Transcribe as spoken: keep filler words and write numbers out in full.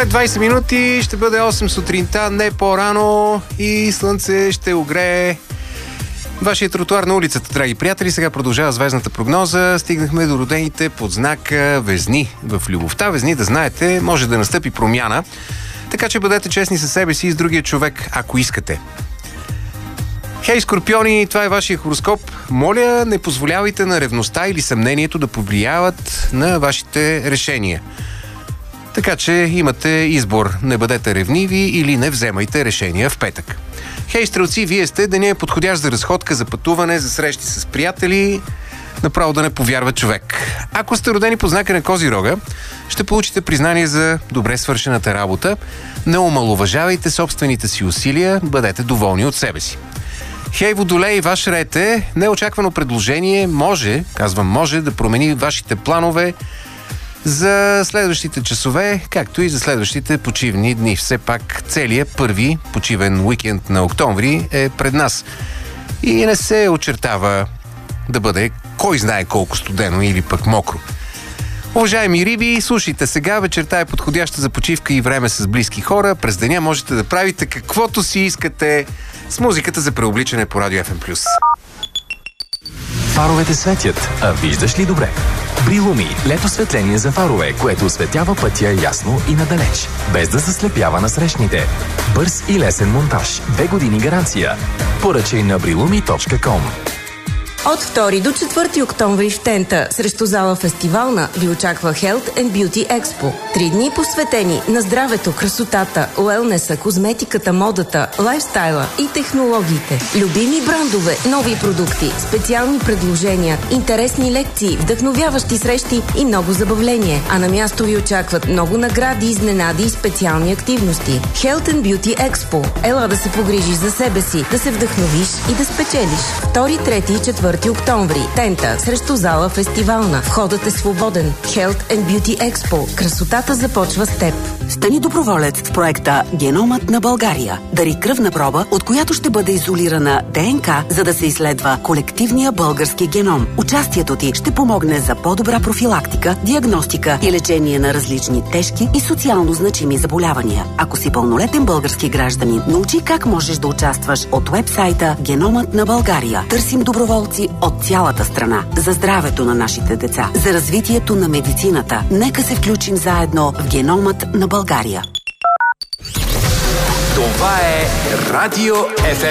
След двайсет минути ще бъде осем сутринта, не по-рано, и слънце ще огрее вашия тротуар на улицата, драги приятели. Сега продължава звездната прогноза. Стигнахме до родените под знака Везни. В любовта Везни, да знаете, може да настъпи промяна. Така че бъдете честни със себе си и с другия човек, ако искате. Хей, скорпиони, това е вашия хороскоп. Моля, не позволявайте на ревността или съмнението да повлияват на вашите решения. Така че имате избор. Не бъдете ревниви или не вземайте решения в петък. Хей, стрелци, вие сте, деня е подходящ за разходка, за пътуване, за срещи с приятели. Направо да не повярва човек. Ако сте родени по знака на Козирога, ще получите признание за добре свършената работа. Не омаловажавайте собствените си усилия, бъдете доволни от себе си. Хей, Водолей, ваш ред е. Неочаквано предложение може, казвам може, да промени вашите планове за следващите часове, както и за следващите почивни дни. Все пак целият първи почивен уикенд на октомври е пред нас. И не се очертава да бъде кой знае колко студено или пък мокро. Уважаеми риби, слушайте сега, вечерта е подходяща за почивка и време с близки хора. През деня можете да правите каквото си искате с музиката за преобличане по Радио Еф Ем плюс. Фаровете светят, а виждаш ли добре? Брилуми – лето светление за фарове, което осветява пътя ясно и надалеч, без да заслепява насрещните. Бърз и лесен монтаж. Две години гаранция. Поръчай на брилуми точка ком. От втори до четвърти октомври в Тента срещу зала Фестивална ви очаква Health and Beauty Expo. Три дни посветени на здравето, красотата, уелнеса, козметиката, модата, лайфстайла и технологиите. Любими брандове, нови продукти, специални предложения, интересни лекции, вдъхновяващи срещи и много забавление. А на място ви очакват много награди, изненади и специални активности. Health and Beauty Expo. Ела да се погрижиш за себе си, да се вдъхновиш и да спечелиш. Втори, трети и четвърти октомври. Тента срещу зала Фестивална. Входът е свободен. Health and Beauty Expo. Красотата започва с теб. Стани доброволец в проекта Геномът на България. Дари кръвна проба, от която ще бъде изолирана ДНК, за да се изследва колективния български геном. Участието ти ще помогне за по-добра профилактика, диагностика и лечение на различни тежки и социално значими заболявания. Ако си пълнолетен български гражданин, научи как можеш да участваш от уебсайта Геномът на България. Търсим доброволци от цялата страна. За здравето на нашите деца. За развитието на медицината. Нека се включим заедно в Геномът на България. Това е Радио Еф Ем.